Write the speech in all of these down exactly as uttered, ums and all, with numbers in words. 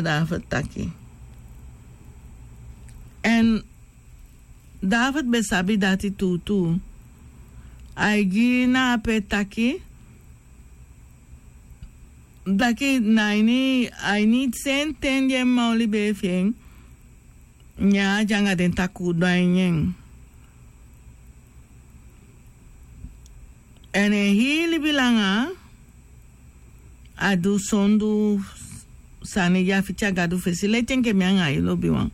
David taki. En David besabi dati tutu. Ai gina ape taki. Daki naini I need sen ten yen mauli befeng. Nya janga den taku doyen. Ene hili bilanga adu sondu sani ya ficha gadu fesile tenke mianga ilo biwang.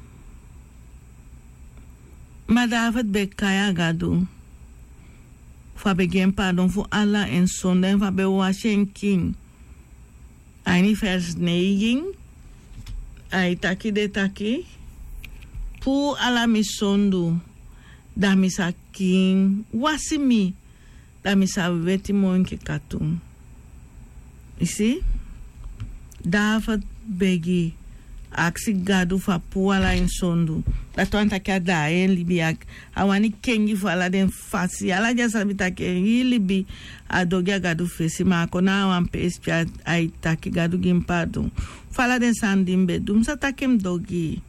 Ma David bekaya gadu. Fa begin pardon fu Allah en sonde fa be washen king. Aini vers negen. Ai taki de taki. Pu ala mi sondu. Da misa king. Wasimi. Da misa weti monke katum. You see? David begi. Aksi gadu fa pu ala en sondu. Dat want ik had daar in Libië. Awani kengi fala den fasi. Ala jasa bita kengi libi. Adogia gadu fesi. Ma akona awan pespi ay taki gadu gimpadu. Fala den sandim bedum. Sa takem dogi.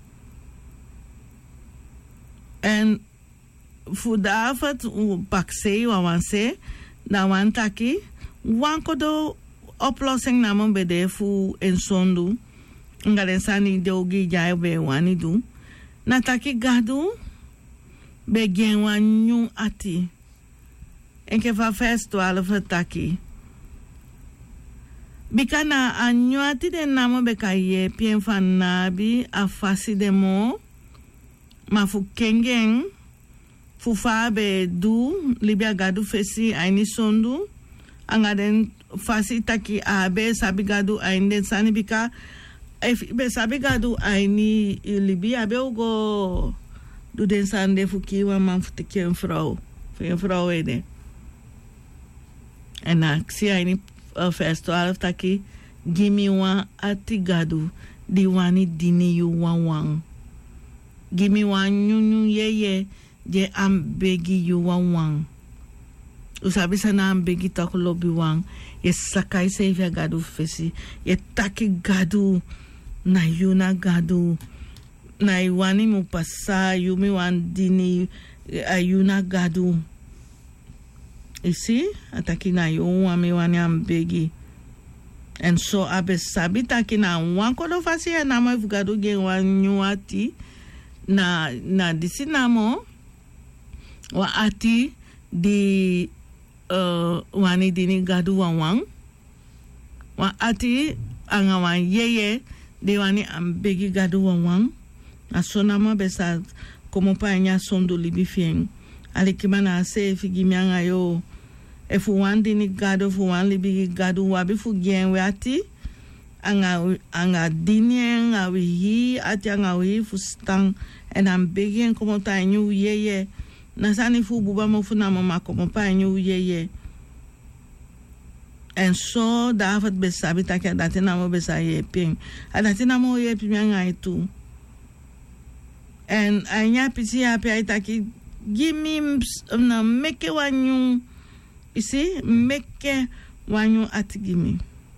En fu David bakse wawanse. Da wan taki. Wan kodo oplossing namen bede fu en sondu. Nga den sani dogi jai be wani du. Nataki gadu begin wan new ati. Enke fa vers twaalf taki. Bikana a new ati den namo beka ye pien fan nabi a fasi de mo. Ma fu kengen fu fa be du libya gadu fesi aini sondu. Anga den fasi taki a be sabi gadu aini sani bika. If be sabi gadu aini libi abe ugo du den sande fuki wa man futiki en vrouw voor een vrouw ede en ik zie aini uh, vers twaalf taki gimi wa ati gadu di wani dini yu wan wan gimi wa nyunyu yeye je am begi yu wan wan usabi sana am begi tak lobi wan ye sakai sevia gadu fesi ye taki gadu na yuna gadu na iwani mu pasa yumi wan dini ayuna gadu. You see? Ataki na yu wami wani ambegi. And so abe sabi taki na wan kodo fasi ya namo ifu gadu gen wan nyuati na na disi namo wa ati di uh, wani dini gadu wan wan wa ati anga wan yeye de wani ambegi gadu wan wan asonama besa como pa nya sondo libi fien alikima na se figi mianga yo efu wandi ni gadu fu wan libi gadu wabi fu gen we ati anga anga dinye anga wi ati anga wi fu stang en ambegi como ta nyu yeye na sani fu buba mo fu na mama como pa nyu yeye. En so David besabi taki dati namo besa ye ping. Adati namo ye ping nga itu. En anya pisi api ay taki gimi na meke wanyu. Isi meke wanyu ati gimi.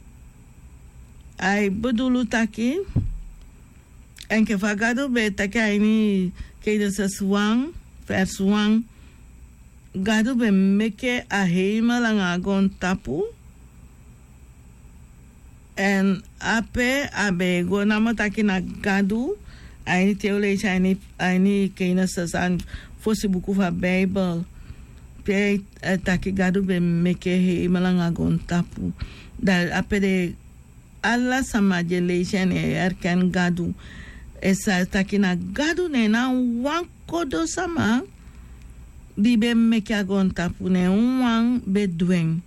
Ay budulu taki. En ke fagado be taki ay ni keide ses wang. Vers wang. Gado be meke ahema lang agon tapu. En ape abe go namo taki na gadu aini teolege aini aini keina sasan fosi buku fa Bible pe uh, taki gadu be meke he malanga gon tapu dal ape de alla samaje leishan e erken gadu esa taki na gadu ne na wan kodo sama di be meke gon tapu ne wan be dwen.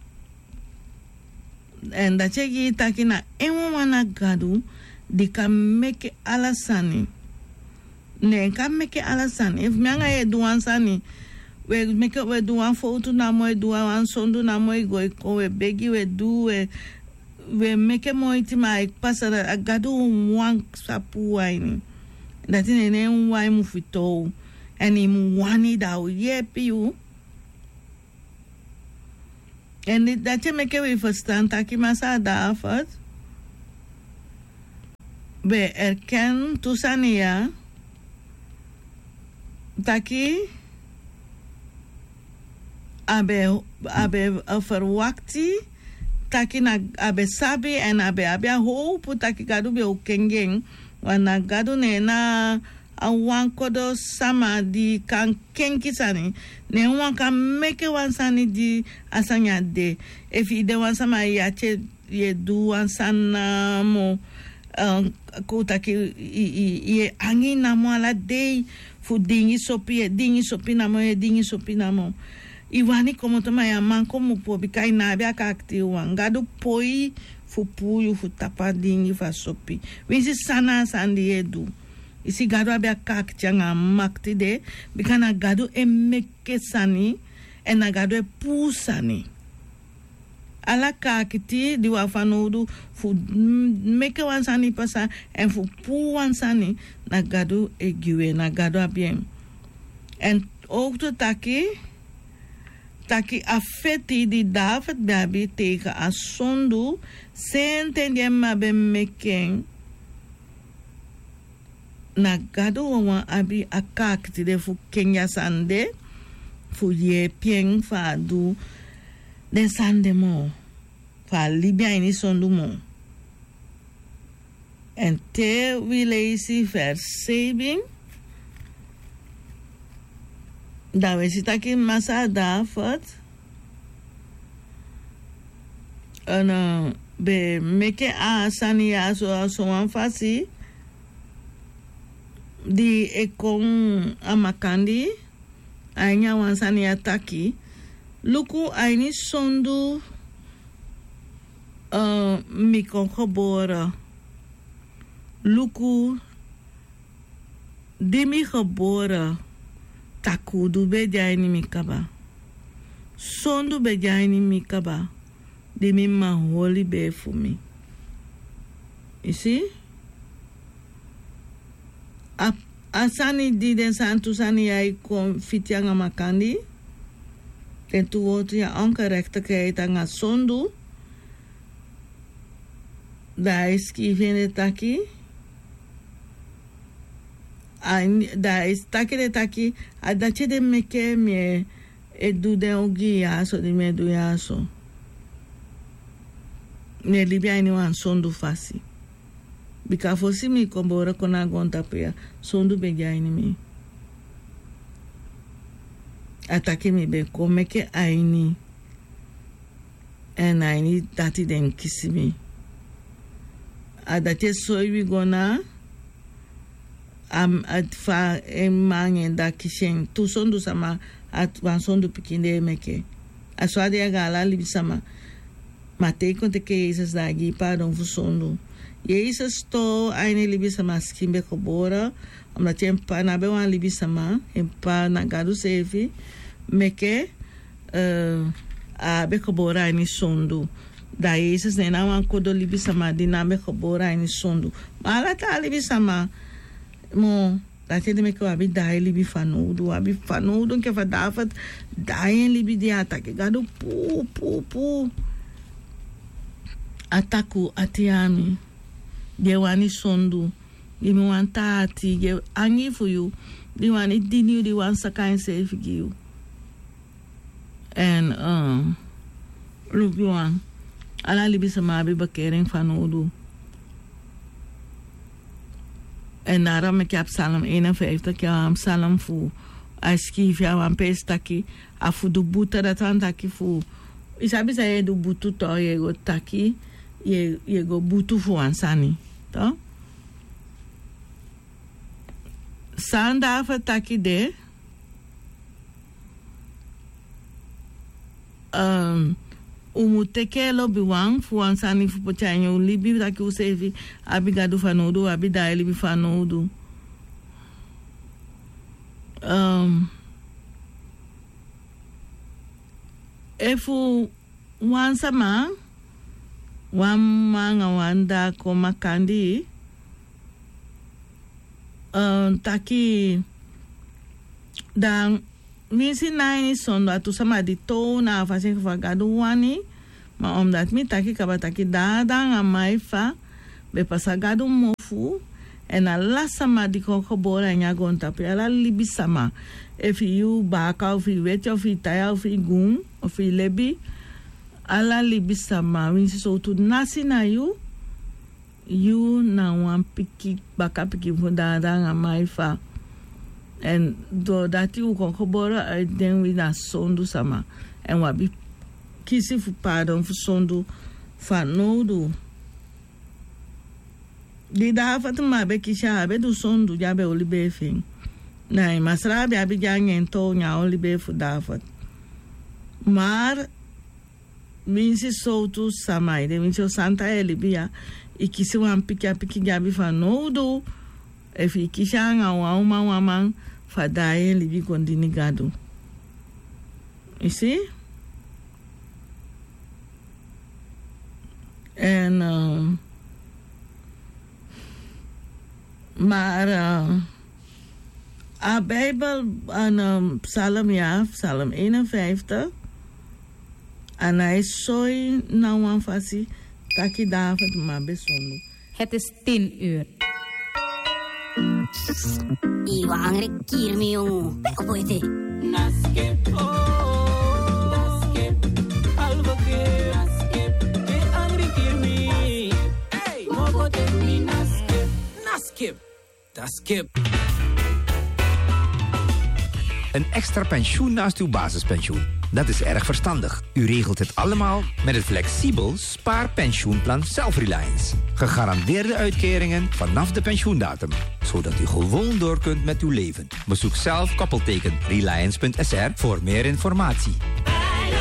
En dat je taki na emu wana gadu di ka meke alasani ne ka meke alasani if mianga e duan sani we meke we duan foto na mo e duan sondu na mo e go ko we begi we du we we meke mo itima e pasa a gadu wan sapu waini dat ne ne wai mu fito eni mu wani da o yepi u. En dat je me ke we verstaan taki masa David. be erken tusania taki abe abe verwakti taki na abe sabi en abe abe hope taki gadu be okengeng wana gadu ne na awan kodo sama di kan kenki sani ne wan kan meke wan sani di asanya de if ide wan sama ya che ye du wan sana mo um, ko taki ye angi na mo ala de fu dingi sopi dingi sopi na mo dingi sopi na mo iwani como toma ya man como po bikai na bia kakti wan gadu poi fu puyu fu tapa dingi fa sopi wisi sana sandi edu isi gado abia kakti nga makti de bikana gado e meke sani e na gado e pu sani ala kakti di wafanudu fu meke wan sani pasa en fu pu wan sani na gado e giwe na gado abien en ook to taki taki afeti di davet baby teka asondu senten die mabe meken na gado wa abi akakti de fu kenya sande fu ye pieng fa du de sande mo fa libya ini sondu mo en te wilesi vers saving da we taki masa da fat ana be meke a sani ya so so wan fasi di ekong amakandi ainya wan sani ataki luku aini sondu uh, mikon gebora luku dimi gebora takudu be jaini mikaba sondu be jaini mikaba dimi maholi be fumi you see A, asani di den santu sani ya ikon fitianga makandi ten tu wordt je ongerechtigheid aan het zondu daar is kivene taki daar is taki de taki adache de meke me edu de ogi ya so di me du ya so ne libya ni wan zondu fasi bika fosi mi kombora kona gonta pia sondu bejaini mi atake mi be komeke aini en aini dati den kisimi adate soiwi gona am at fa emange da kishen tu sondu sama at wan sondu pikinde meke aswade agala libi sama matei konte ke isas dagi pa don fu sondu Jezus to aine libi sama skimbe kobora omdat je pa na be wan libi sama en pa na gadu sevi meke uh, a be kobora aine sondu da Jezus ne na wan kodo libi sama di na be kobora aine sondu mala ta libi sama mo da te de meke abi dai libi fanudu abi fanudu ke fa davat dai libi di atake gadu pu pu pu ataku atiami de wani sondu di mi wan tati ge angi for you di wani dini di wan sakai safe you and um lubi wan ala libi sama bi bakering fanodu en nara me kap salam eenenvijftig ke am salam fu aski via wan pestaki afu du buta da tantaki fu isabi sa ye du butu to ye go taki ye ye go butu fu ansani to sanda fa taki de um umuteke lo biwang fu ansani fu pochanyo libi taki usevi abigadu fanodu abida libi fanodu um efu wansama wamanga wanda koma kandi um, taki dan misi naini sondo atu sama di to na fasing fagadu wani ma omdat mi taki kaba taki dadang amai fa be pasagado mofu en ala sama di kon geboren en ja gon tapi ala libi sama if you baka of you weet of you taya of you gum of you lebi ala libi sama win so to nasi na you you na wan piki baka piki funda da mai fa en do dati u kon geboren den we na sondu sama en wa bi kisi fu pardon fu sondu fa nodu di da fa tuma be kisha be du sondu ja be oli be fin nee masra be abi ja ngento nya oli be fu da fa maar minsi so tu samai de minsi santa elibia e kisi wan piki piki gabi fa nodu e fi kisha nga wa uma wa man fa dai libi kondini gado you see. En uh, maar uh, a Bijbel aan um, Psalm ja, Psalm eenenvijftig en hij soy nou aan fasi taki David maar besondo. Het is tien uur. Iwa angre kirmi yung opoite. Naske oh, naske alvake naske be angre kirmi. Hey, mogo te mi naske naske. Das kip. Een extra pensioen naast uw basispensioen. Dat is erg verstandig. U regelt het allemaal met het flexibel spaarpensioenplan Self-Reliance. Gegarandeerde uitkeringen vanaf de pensioendatum. Zodat u gewoon door kunt met uw leven. Bezoek zelf koppelteken reliance punt s r voor meer informatie.